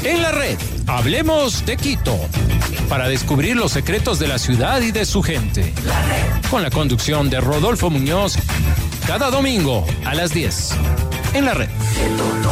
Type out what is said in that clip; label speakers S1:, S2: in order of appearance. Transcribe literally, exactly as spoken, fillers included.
S1: En la red, hablemos de Quito, para descubrir los secretos de la ciudad y de su gente. Con la conducción de Rodolfo Muñoz, cada domingo a las diez. En la red.